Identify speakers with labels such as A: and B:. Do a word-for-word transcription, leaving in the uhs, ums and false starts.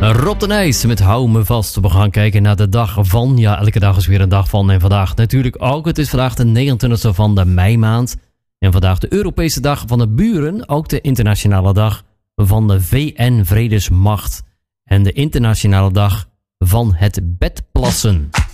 A: Rob de Nijs met Hou me vast. We gaan kijken naar de dag van. Ja, elke dag is weer een dag van. En vandaag natuurlijk ook. Het is vandaag de negenentwintigste van de meimaand. En vandaag de Europese dag van de buren. Ook de internationale dag van de V N-vredesmacht. En de internationale dag van het bedplassen.